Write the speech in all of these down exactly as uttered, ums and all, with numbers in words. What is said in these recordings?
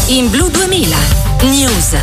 in Blu duemila News.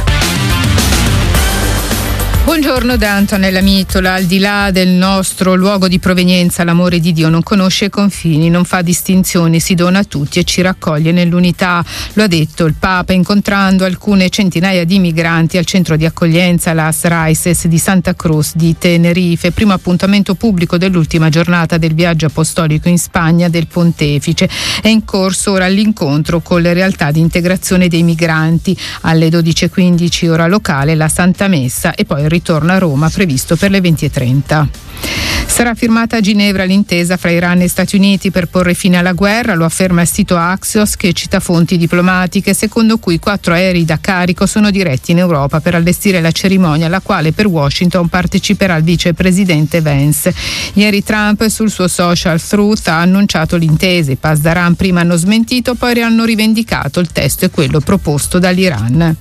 Buongiorno da Antonella Mitola. Al di là del nostro luogo di provenienza, l'amore di Dio non conosce confini, non fa distinzioni, si dona a tutti e ci raccoglie nell'unità. Lo ha detto il Papa incontrando alcune centinaia di migranti al centro di accoglienza Las Raices di Santa Cruz di Tenerife, primo appuntamento pubblico dell'ultima giornata del viaggio apostolico in Spagna del Pontefice. È in corso ora l'incontro con le realtà di integrazione dei migranti. Alle dodici e quindici ora locale la Santa Messa e poi il ritorno a Roma previsto per le venti e trenta. Sarà firmata a Ginevra l'intesa fra Iran e Stati Uniti per porre fine alla guerra, lo afferma il sito Axios, che cita fonti diplomatiche, secondo cui quattro aerei da carico sono diretti in Europa per allestire la cerimonia alla quale per Washington parteciperà il vicepresidente Vance. Ieri Trump sul suo social Truth ha annunciato l'intesa. I Pasdaran prima hanno smentito, poi hanno rivendicato. Il testo è quello proposto dall'Iran.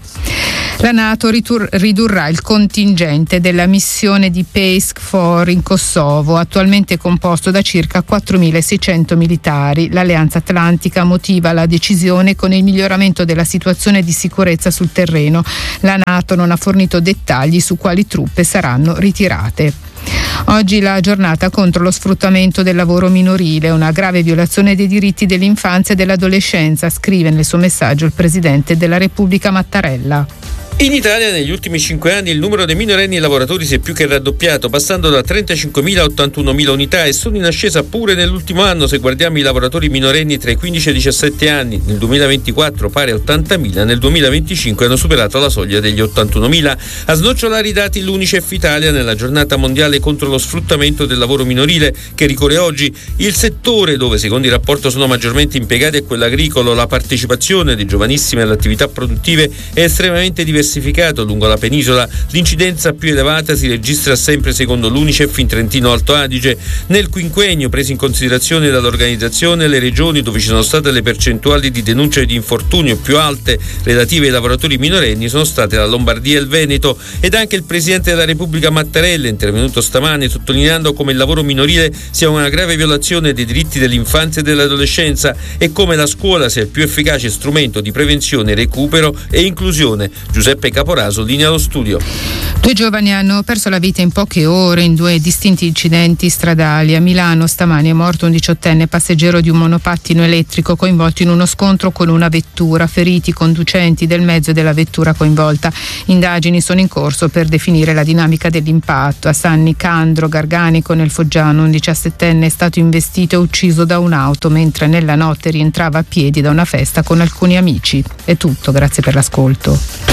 La NATO ritur- ridurrà il contingente della missione di Peace Corps in Kosovo, attualmente composto da circa quattromilaseicento militari. L'Alleanza Atlantica motiva la decisione con il miglioramento della situazione di sicurezza sul terreno. La NATO non ha fornito dettagli su quali truppe saranno ritirate. Oggi la giornata contro lo sfruttamento del lavoro minorile, una grave violazione dei diritti dell'infanzia e dell'adolescenza, scrive nel suo messaggio il Presidente della Repubblica Mattarella. In Italia negli ultimi cinque anni il numero dei minorenni lavoratori si è più che raddoppiato, passando da trentacinquemila a ottantunomila unità, e sono in ascesa pure nell'ultimo anno se guardiamo i lavoratori minorenni tra i quindici e i diciassette anni. Nel duemilaventiquattro pari a ottantamila, nel duemilaventicinque hanno superato la soglia degli ottantunomila. A snocciolare i dati l'Unicef Italia nella giornata mondiale contro lo sfruttamento del lavoro minorile che ricorre oggi. Il settore dove secondo il rapporto sono maggiormente impiegati è quello agricolo. La partecipazione dei giovanissimi alle attività produttive è estremamente diversificata lungo la penisola. L'incidenza più elevata si registra sempre secondo l'Unicef in Trentino Alto Adige. Nel quinquennio presi in considerazione dall'organizzazione, le regioni dove ci sono state le percentuali di denuncia di infortunio più alte relative ai lavoratori minorenni sono state la Lombardia e il Veneto. Ed anche il Presidente della Repubblica Mattarella è intervenuto stamane sottolineando come il lavoro minorile sia una grave violazione dei diritti dell'infanzia e dell'adolescenza e come la scuola sia il più efficace strumento di prevenzione, recupero e inclusione. Giuseppe Caporaso, linea allo studio. Due giovani hanno perso la vita in poche ore in due distinti incidenti stradali. A Milano stamani è morto un diciottenne passeggero di un monopattino elettrico coinvolto in uno scontro con una vettura, feriti i conducenti del mezzo e della vettura coinvolta. Indagini sono in corso per definire la dinamica dell'impatto. A San Nicandro Garganico nel Foggiano un diciassettenne è stato investito e ucciso da un'auto mentre nella notte rientrava a piedi da una festa con alcuni amici. È tutto, grazie per l'ascolto.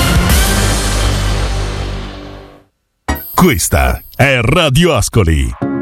Questa è Radio Ascoli.